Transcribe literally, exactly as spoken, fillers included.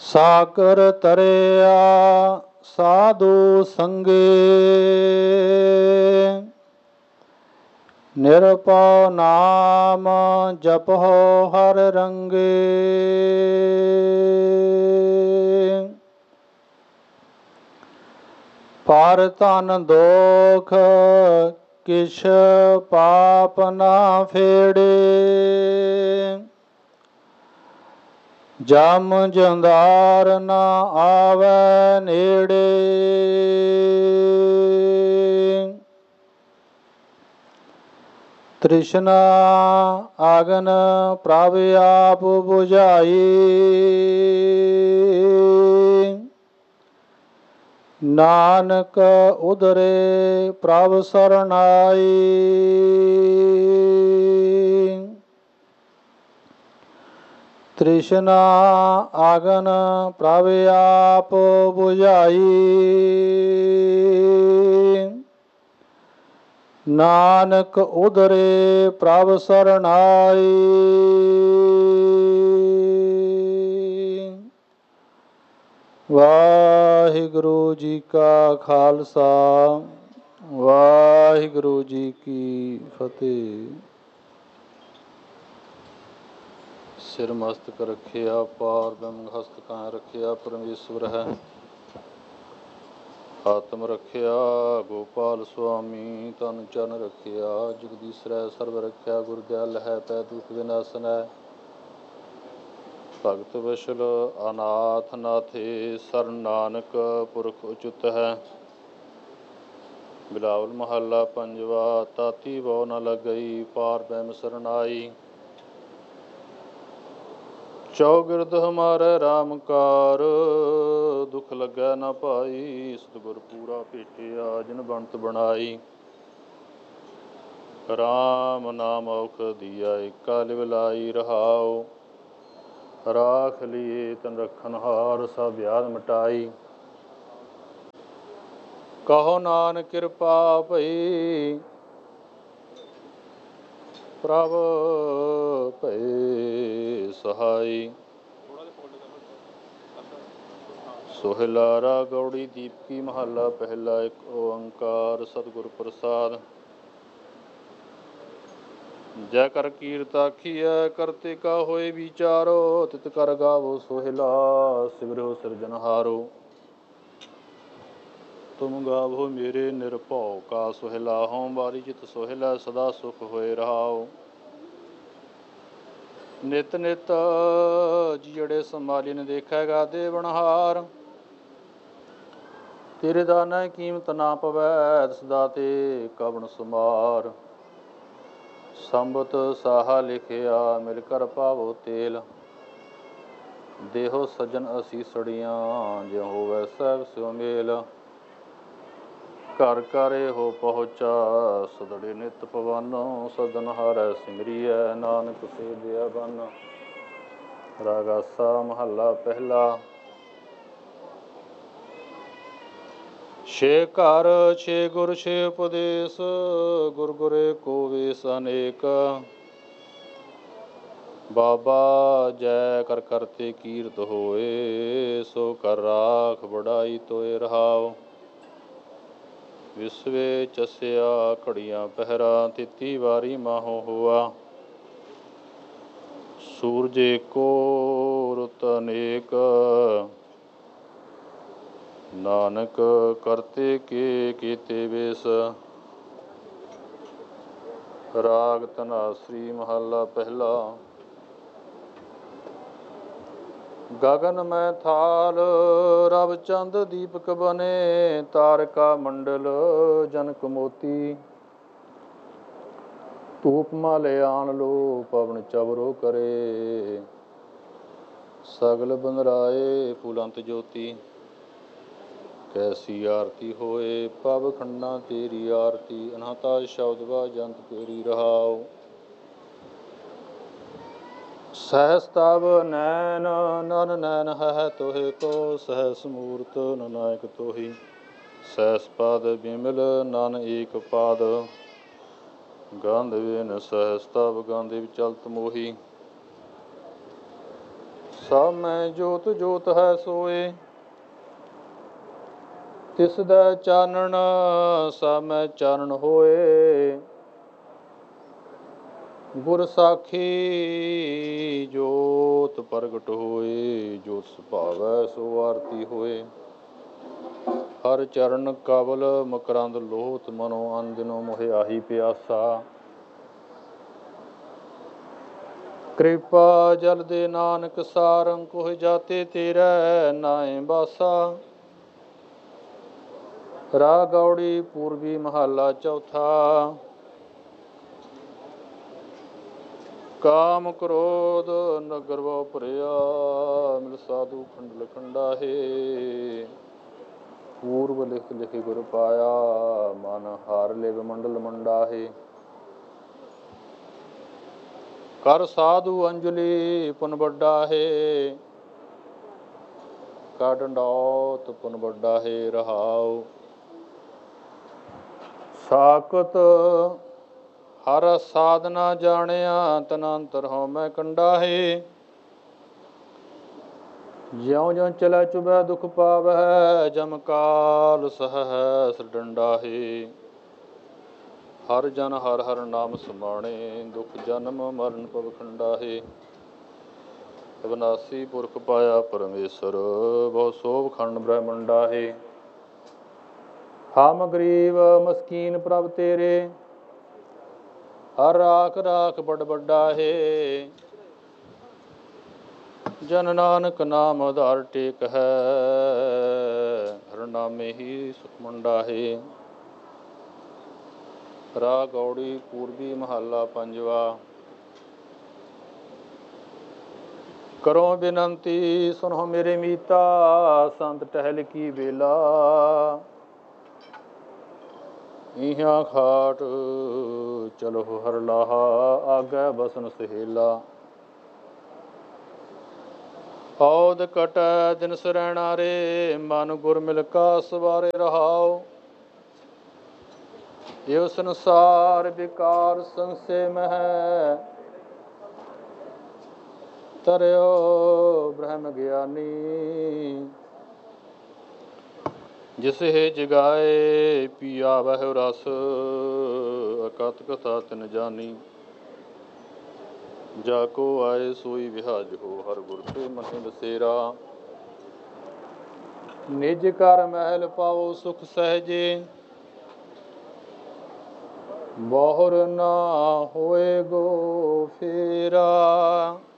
ਸਾਗਰ ਤਰਿਆ ਸਾਧੂ ਸੰਗੇ, ਨਿਰਭਉ ਨਾਮ ਜਪੋ ਹਰ ਰੰਗੇ। ਪਰ ਧਨ ਦੋਖ ਕਿਛ ਪਾਪ ਨਾ ਫੇੜੇ, ਜਮ ਜੰਦਾਰ ਨਾ ਆਵੈ ਨੇੜੇ। ਤ੍ਰਿਸ਼ਨਾ ਅਗਨ ਪ੍ਰਭ ਆਪ ਬੁਝਾਈ, ਨਾਨਕ ਉਦਰੇ ਪ੍ਰਭ ਸਰਨਾਈ। ਤ੍ਰਿਸ਼ਨਾ ਅਗਨ ਪ੍ਰਭ ਆਪ ਬੁਝਾਈ, ਨਾਨਕ ਉਦਰੇ ਪ੍ਰਭ ਸਰਨਾਈ। ਵਾਹਿਗੁਰੂ ਜੀ ਕਾ ਖਾਲਸਾ, ਵਾਹਿਗੁਰੂ ਜੀ ਕੀ ਫਤਿਹ। ਸਿਰ ਮਸਤਕ ਰੱਖਿਆ ਪਾਰ ਬ੍ਰਹਮ ਹਸਤ ਕਾਂ ਰੱਖਿਆ ਪਰਮੇਸ਼ਵਰ ਹੈ। ਆਤਮ ਰੱਖਿਆ ਗੋਪਾਲ ਸੁਆਮੀ, ਤਨ ਚਰਨ ਰੱਖਿਆ ਜਗਦੀਸ਼ਰੈ ਸਰਬ ਰੱਖਿਆ। ਗੁਰ ਦਿਆਲ ਹੈ ਪੈ ਦੁਖ ਵਿਨਾਸ਼ਨ ਹੈ, ਭਗਤ ਵਸ਼ਲ ਅਨਾਥ ਨਾਥੇ। ਸਰਨ ਨਾਨਕ ਪੁਰਖ ਉਚਿਤ ਹੈ, ਬਿਲਾਵਲ ਮਹੱਲਾ ਪੰਜਵਾ। ਤਾਤੀ ਬਹੁ ਨ ਲਗਈ ਪਾਰ ਬ੍ਰਹਮ ਸਰਨਾਈ, ਚੌਗਿਰਦ ਹਮਾਰੇ ਰਾਮ ਕਾਰ। ਦੁਖ ਲੱਗੈ ਨ ਭਾਈ ਸਤਿਗੁਰ ਪੂਰਾ ਭੇਟਿਆ, ਜਿਨ ਬਣਤ ਬਣਾਈ। ਰਾਮ ਨਾਮ ਔਖ ਦੀਆ ਏਕਾ ਲਿਵ ਲਾਈ ਰਹਾਉ, ਰਾਖ ਲੀਏ ਤਨ ਰਖਨ ਹਾਰ ਸਭ ਵਿਆਧ ਮਿਟਾਈ। ਕਹੋ ਨਾਨਕ ਕਿਰਪਾ ਭਈ ਪ੍ਰਭ ਭਏ ਸਹਾਈ। ਸੋਹਿਲਾਰਾ ਗੌੜੀ ਦੀਪਕੀ ਮਹੱਲਾ ਪਹਿਲਾ। ਇੱਕ ਓੰਕਾਰ ਸਤਿਗੁਰ ਪ੍ਰਸਾਦ। ਜੈ ਕਰ ਕੀਰਤ ਆਖੀਐ ਕਰਤੇ ਕਾ ਹੋਏ ਵਿਚਾਰੋ, ਤਿਤ ਕਰ ਗਾਵੋ ਸੋਹਿਲਾ ਸਿਮਰਿਓ ਸਿਰਜਨਹਾਰੋ। ਤੁਮ ਗਾਵੋ ਮੇਰੇ ਨਿਰਭਉ ਕਾ ਸੋਹਿਲਾ, ਹਉ ਬਾਰੀ ਚਿਤ ਸੋਹਿਲਾ ਸਦਾ ਸੁਖ ਹੋਏ ਰਹਾਉ। ਨਿਤ ਨਿਤ ਜਿਹੜੇ ਸੰਭਾਲਿਨ ਦੇਖੇਗਾ ਦੇਵਨਹਾਰ, ਤੇਰੇ ਦਾਨਾ ਕੀਮਤ ਨਾ ਪਵੈ ਸਦਾ ਤੇ ਕਵਣ ਸੁਮਾਰ। ਸੰਬਤ ਸਾਹਾ ਲਿਖਿਆ ਮਿਲ ਕਰ ਪਾਵੋ ਤੇਲ, ਦੇਹੋ ਸਜਨ ਅਸੀਸੜੀਆਂ ਜਿਉ ਹੋਵੈ ਸਹਿਬ ਸਿਉ ਮੇਲ। ਘਰ ਘਰ ਇਹੋ ਪਹੁੰਚਾ ਸਦੜੇ ਨਿਤ ਪਵਨ, ਸਦਨ ਹਾਰੈ ਸਿਮਰੀਐ ਨਾਨਕ ਸੇ ਦਿਆ ਬਨ। ਰਾਗਾਸਾ ਮਹੱਲਾ ਪਹਿਲਾ। ਛੇ ਘਰ ਛੇ ਗੁਰ ਛੇ ਉਪਦੇਸ, ਗੁਰ ਗੁਰੇ ਕੋ ਵੇਸ ਅਨੇਕ। ਬਾਬਾ ਜੈ ਕਰ ਕਰਤੇ ਕੀਰਤ ਹੋਏ, ਸੋ ਕਰ ਰਾਖ ਬੜਾਈ ਤੋਏ ਰਹਾਉ। ਵਿਸਵੇ ਚਸਿਆ ਘੜੀਆਂ ਪਹਿਰਾ, ਤੇਤੀ ਵਾਰੀ ਮਾਹੋ ਹੋਆ। ਸੂਰਜ ਏਕੋ ਰੁੱਤ ਅਨੇਕ, ਨਾਨਕ ਕਰਤੇ ਕੇ ਕੀਤੇ ਵੇਸ। ਰਾਗ ਧਨਾਸਰੀ ਮਹੱਲਾ ਪਹਿਲਾ। ਗਗਨ ਮੈਂ ਥਾਲ ਰਵ ਚੰਦ ਦੀਪਕ ਬਨੇ, ਤਾਰਕਾ ਮੰਡਲ ਜਨਕ ਮੋਤੀ। ਧੂਪ ਮਾਲੇ ਆਣ ਲੋ ਪਵਨ ਚਵਰੋ ਕਰੇ, ਸਗਲ ਬੰਦਰਾਏ ਫੁਲੰਤ ਜੋਤੀ। ਕੈਸੀ ਆਰਤੀ ਹੋਏ ਪਵ ਖੰਡਾਂ ਤੇਰੀ ਆਰਤੀ, ਅਨਹਤਾ ਸ਼ਬਦ ਬਾਜੰਤ ਤੇਰੀ ਰਹਾਉ। ਸਹਿਸ ਤਵ ਨੈਣ ਨਨ ਨੈਣ ਹੈ ਤੋਹਿ ਕੋ, ਸਹਿਸ ਮੂਰਤ ਨਨਾਇਕ ਤੋਹੀ। ਸਹਿਸ ਪਦ ਬਿਮਲ ਨਨ ਏਕ ਪਾਦ, ਗੰਧ ਵਿਨ ਸਹਿਸ ਤਵ ਗੰਧ ਵਿਚਲਤ ਮੋਹੀ। ਸਭ ਮੈਂ ਜੋਤ ਜੋਤ ਹੈ ਸੋਏ, ਤਿਸ ਦਾ ਚਾਨਣ ਸਭ ਮੈਂ ਚਾਨਣ ਹੋਏ। ਗੁਰ ਸਾਖੀ ਜੋਤ ਪ੍ਰਗਟ ਹੋਏ, ਜੋਤ ਸੁਭਾਵੈ ਸੋ ਆਰਤੀ ਹੋਏ। ਹਰ ਚਰਨ ਕਵਲ ਮਕਰੰਦ ਲੋਤ, ਮਨੋ ਅੰਜਨੋ ਮੋਹਿ ਆਹੀ ਪਿਆਸਾ। ਕਿਰਪਾ ਜਲ ਦੇ ਨਾਨਕ ਸਾਰੰ, ਕੋਹਿ ਜਾਤੇ ਤੇਰੈ ਨਾਏ ਬਾਸਾ। ਰਾਗ ਗੌੜੀ ਪੂਰਬੀ ਮਹੱਲਾ ਚੌਥਾ। ਕਾਮ ਕ੍ਰੋਧ ਨਗਰ ਵਉ ਭਰਿਆ, ਮਿਲ ਸਾਧੂ ਖੰਡ ਲਖੰਡਾ ਹੈ। ਪੂਰਬ ਲਿਖ ਲਿਖ ਗੁਰ ਪਾਇਆ, ਮਨ ਹਾਰ ਲਿਵ ਮੰਡਲ ਮੰਡਾ ਹੈ। ਕਰ ਸਾਧੂ ਅੰਜਲੀ ਪੁਨ ਵੱਡਾ ਹੈ, ਕਰ ਡੰਡੌਤ ਪੁਨ ਵੱਡਾ ਹੈ। ਰਹਾਉ ਸਾਕਤ ਹਰ ਸਾਧਨਾ ਜਾਣਿਆ, ਤਨ ਅੰਤਰ ਹਉ ਮੈਂ ਕੰਡਾ ਹੈ। ਜਿਉ ਜਿਉ ਚਲੈ ਚੁਬੈ ਦੁਖ ਪਾਵੈ, ਜਮ ਕਾਲ ਸਹੈ ਡੰਡਾ ਹੈ। ਹਰ ਜਨ ਹਰ ਹਰ ਨਾਮ ਸਮਾਣੇ, ਦੁਖ ਜਨਮ ਮਰਨ ਭਵ ਖੰਡਾ ਹੈ। ਅਵਿਨਾਸੀ ਪੁਰਖ ਪਾਇਆ ਪਰਮੇਸ਼ਰ, ਬਹੁ ਸੋਭ ਖੰਡ ਬ੍ਰਹਮੰਡਾ ਹੈ। ਹਮ ਗਰੀਬ ਮਸਕੀਨ ਪ੍ਰਭ ਤੇਰੇ, ਹਰ ਰਾਖ ਰਾਖ ਬੜ ਵੱਡਾ ਹੈ। ਜਨ ਨਾਨਕ ਨਾਮ ਆਧਾਰ ਟੇਕ ਹੈ, ਹਰ ਨਾਮੇ ਹੀ ਸੁਖ ਮੰਡਾ ਹੈ। ਰਾਗ ਗੌੜੀ ਪੂਰਬੀ ਮਹੱਲਾ ਪੰਜਵਾ। ਕਰੋ ਬੇਨੰਤੀ ਸੁਨੋ ਮੇਰੇ ਮੀਤਾ, ਸੰਤ ਟਹਿਲ ਕੀ ਵੇਲਾ। ਇਹਾਂ ਖਾਟ ਚਲੋ ਹਰ ਲਾਹਾ, ਆਗੈ ਬਸਨ ਸਹੇਲਾ। ਔਦ ਕਟੈ ਦਿਨ ਸਰੈਣਾ ਰੇ, ਮਨ ਗੁਰ ਮਿਲ ਕਾ ਸਵਾਰੇ। ਰਹਾਉ ਇਹ ਸੰਸਾਰ ਵਿਕਾਰ ਸੰਸੇ ਮਹਿ, ਤਰਿਓ ਬ੍ਰਹਮ ਗਿਆਨੀ। ਜਿਸ ਹੈ ਜਗਾਏ ਪੀਆ ਵਹਿ ਰਸ, ਅਕਥ ਕਥਾ ਤਿਨ ਜਾਨੀ। ਜਾ ਕੋ ਆਏ ਸੋਈ ਵਿਹਾਜ ਹੋ, ਹਰ ਗੁਰ ਤੇ ਮਨਿ ਬਸੇਰਾ। ਨਿਜ ਕਰ ਮਹਿਲ ਪਾਓ ਸੁਖ ਸਹਿਜੇ, ਬਹੁਰ ਨਾ ਹੋਏ ਗੋ ਫੇਰਾ।